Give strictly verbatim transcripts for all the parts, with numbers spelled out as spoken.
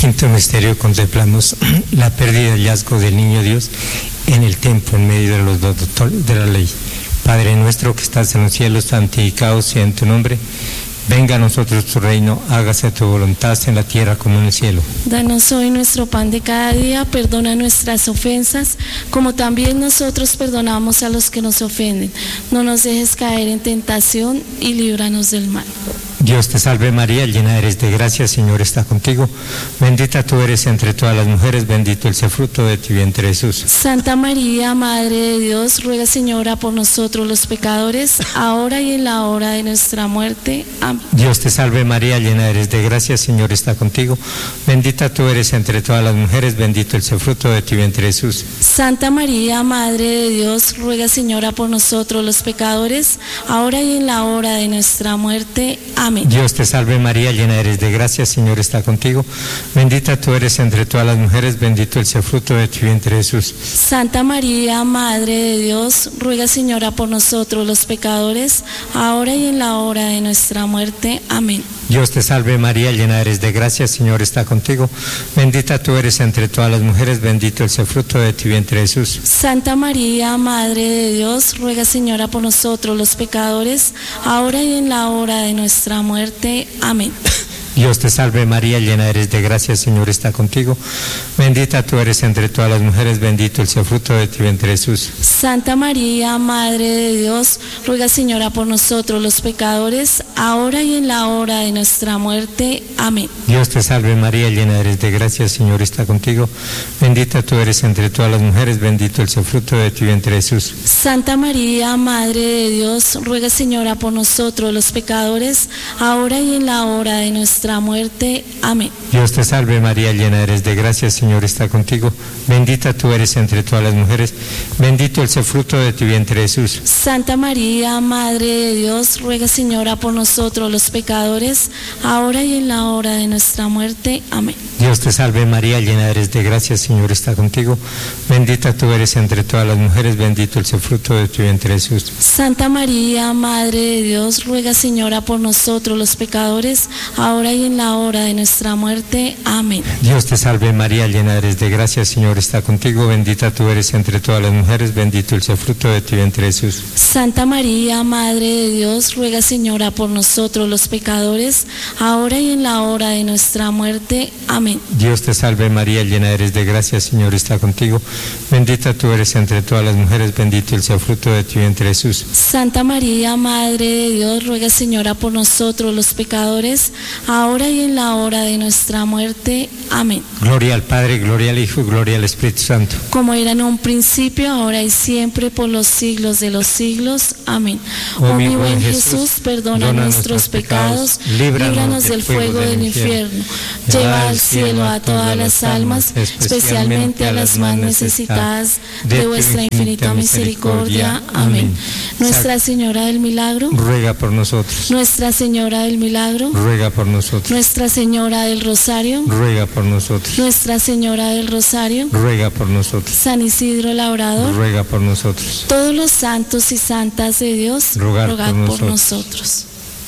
Quinto misterio, contemplamos la pérdida y hallazgo del niño Dios en el templo, en medio de los doctores de la ley. Padre nuestro que estás en los cielos, santificado sea en tu nombre. Venga a nosotros tu reino, hágase tu voluntad en la tierra como en el cielo. Danos hoy nuestro pan de cada día, perdona nuestras ofensas, como también nosotros perdonamos a los que nos ofenden. No nos dejes caer en tentación y líbranos del mal. Dios te salve María, llena eres de gracia, el Señor está contigo. Bendita tú eres entre todas las mujeres, bendito es el fruto de tu vientre Jesús. Santa María, Madre de Dios, ruega Señora por nosotros los pecadores, ahora y en la hora de nuestra muerte. Amén. Dios te salve María, llena eres de gracia, el Señor está contigo. Bendita tú eres entre todas las mujeres, bendito es el fruto de tu vientre Jesús. Santa María, Madre de Dios, ruega Señora por nosotros los pecadores, ahora y en la hora de nuestra muerte. Amén. Dios te salve María, llena eres de gracia, el Señor está contigo. Bendita tú eres entre todas las mujeres, bendito es el fruto de tu vientre Jesús. Santa María, Madre de Dios, ruega Señora por nosotros los pecadores, ahora y en la hora de nuestra muerte. Amén. Dios te salve María, llena eres de gracia, el Señor está contigo. Bendita tú eres entre todas las mujeres, bendito es el fruto de tu vientre Jesús. Santa María, Madre de Dios, ruega Señora por nosotros los pecadores, ahora y en la hora de nuestra muerte. Amén. Dios te salve María, llena eres de gracia, el Señor está contigo. Bendita tú eres entre todas las mujeres, bendito es el fruto de tu vientre Jesús. Santa María, Madre de Dios, ruega Señora por nosotros los pecadores, ahora y en la hora de nuestra muerte. Amén. Dios te salve María, llena eres de gracia, el Señor está contigo. Bendita tú eres entre todas las mujeres, bendito es el fruto de tu vientre Jesús. Santa María, Madre de Dios, ruega Señora por nosotros los pecadores, ahora y en la hora de nuestra muerte. Amén. Dios te salve María, llena eres de gracia, el Señor está contigo. Bendita tú eres entre todas las mujeres, bendito es el fruto de tu vientre Jesús. Santa María, Madre de Dios, ruega Señora por nosotros los pecadores, ahora y en la hora de nuestra muerte. Amén. Dios te salve María, llena eres de gracia, el Señor está contigo. Bendita tú eres entre todas las mujeres, bendito es el fruto de tu vientre Jesús. Santa María, Madre de Dios, ruega Señora por nosotros los pecadores, ahora y en la hora de nuestra muerte. Amén. Dios te salve María, llena eres de gracia, el Señor está contigo. Bendita tú eres entre todas las mujeres, bendito es el fruto de tu vientre Jesús. Santa María, Madre de Dios, ruega Señora por nosotros los pecadores, ahora y en la hora de nuestra muerte. Amén. Dios te salve María, llena eres de gracia, el Señor está contigo. Bendita tú eres entre todas las mujeres, bendito es el fruto de tu vientre Jesús. Santa María, Madre de Dios, ruega Señora por nosotros los pecadores, ahora y en la hora de nuestra muerte. Amén. Gloria al Padre, gloria al Hijo, gloria al Espíritu Santo. Como era en un principio, ahora y siempre, por los siglos de los siglos. Amén. Oh, oh mi buen Jesús, perdona, perdona nuestros pecados, líbranos, líbranos del fuego del infierno. Lleva al cielo a todas las almas, especialmente a las más necesitadas de vuestra infinita misericordia. Amén. Nuestra Señora del Milagro, ruega por nosotros. Nuestra Señora del Milagro, ruega por nosotros. Nuestra Señora del Rosario, ruega por nosotros. Nuestra Señora del Rosario, ruega por nosotros. San Isidro Labrador, ruega por nosotros. Todos los santos y santas de Dios, Rugar rogad por por nosotros. nosotros.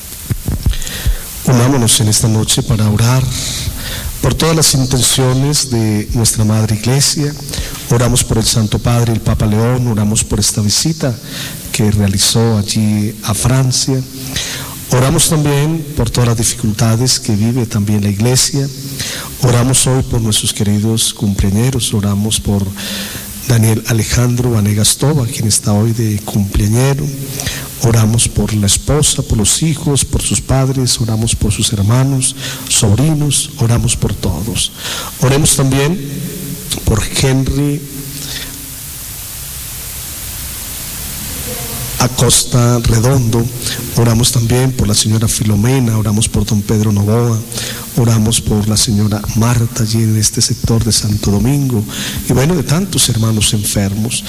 Unámonos en esta noche para orar por todas las intenciones de nuestra Madre Iglesia. Oramos por el Santo Padre, el Papa León, oramos por esta visita que realizó allí a Francia. Oramos también por todas las dificultades que vive también la Iglesia. Oramos hoy por nuestros queridos cumpleañeros, oramos por Daniel Alejandro Vanegas Toba, quien está hoy de cumpleañero. Oramos por la esposa, por los hijos, por sus padres, oramos por sus hermanos, sobrinos, oramos por todos. Oremos también por Henry Acosta Redondo, oramos también por la señora Filomena, oramos por don Pedro Novoa, oramos por la señora Marta allí en este sector de Santo Domingo, y bueno, de tantos hermanos enfermos.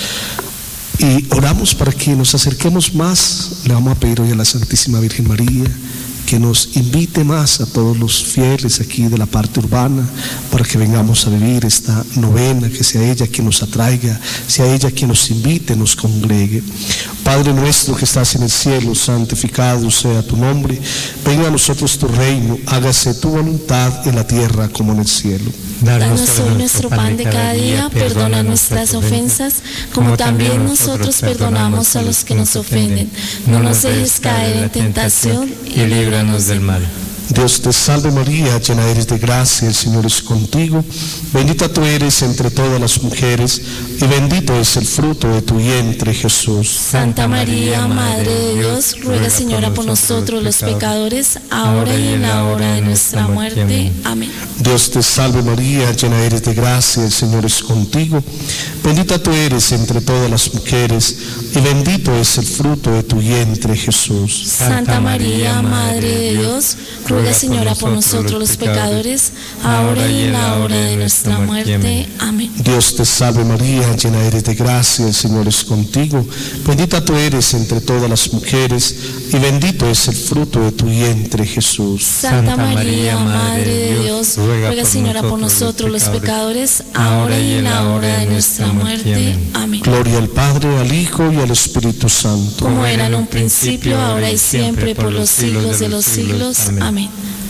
Y oramos para que nos acerquemos más. Le vamos a pedir hoy a la Santísima Virgen María que nos invite más a todos los fieles aquí de la parte urbana para que vengamos a vivir esta novena, que sea ella quien nos atraiga, sea ella quien nos invite, nos congregue. Padre nuestro que estás en el cielo, santificado sea tu nombre, venga a nosotros tu reino, hágase tu voluntad en la tierra como en el cielo. Danos hoy nuestro pan de cada día, perdona nuestras ofensas, como también nosotros perdonamos a los que nos ofenden. No nos dejes caer en tentación y líbranos del mal. Dios te salve María, llena eres de gracia, el Señor es contigo, bendita tú eres entre todas las mujeres y bendito es el fruto de tu vientre Jesús. Santa María, Madre de Dios, ruega Señora por nosotros los pecadores, ahora y en la hora de nuestra muerte. Amén. Dios te salve María, llena eres de gracia, el Señor es contigo, bendita tú eres entre todas las mujeres y bendito es el fruto de tu vientre Jesús. Santa María, Madre de Dios, ruega Señora por nosotros los pecadores, ahora y en la hora de nuestra muerte. Amén. Dios te salve María, llena eres de gracia, el Señor es contigo, bendita tú eres entre todas las mujeres y bendito es el fruto de tu vientre Jesús. Santa María, Madre de Dios, ruega Señora por nosotros los pecadores, ahora y en la hora de nuestra muerte. Amén. Gloria al Padre, al Hijo y al Espíritu Santo, como era en un principio, ahora y siempre, por los siglos de los siglos. Amén.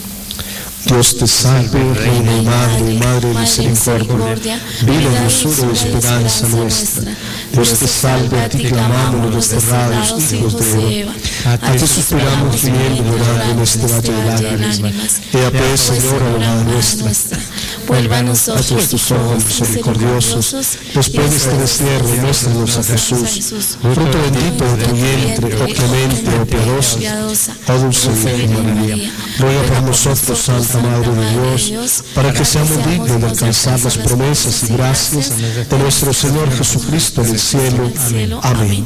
Dios te salve, Reina y Madre, Madre de misericordia, vida, dulzura y esperanza nuestra. Dios te salve, a ti clamamos los desterrados hijos de Eva. A ti suspiramos gimiendo llorando en este valle de lágrimas. Ea pues, Señor, abogada nuestra, vuelva a nosotros tus ojos misericordiosos, después de este destierro, muéstranos a Jesús, fruto bendito de tu vientre, oh clemente, oh piadosa, oh dulce Virgen María. Ruega por nosotros, Santa Madre de Dios, para que seamos dignos de alcanzar las promesas y gracias de nuestro Señor Jesucristo en el cielo. Amén.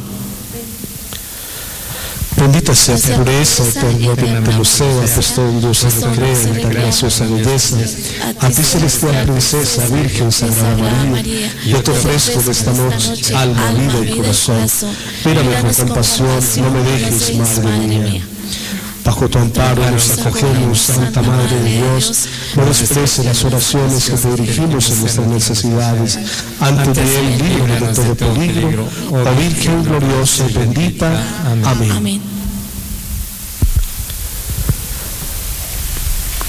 Bendita sea tu pureza, eternamente lo sea, pues todo Dios se lo cree en tan graciosa belleza. A ti, celestial princesa, Virgen Sagrada María, yo te ofrezco de esta noche alma, vida y corazón. Mírame con compasión, no me dejes, Madre mía. Bajo tu amparo nos acogemos, Santa Madre de Dios, no desprecies las oraciones que te dirigimos en nuestras necesidades. Ante Él, libre de todo peligro, oh Virgen gloriosa y bendita. Amén.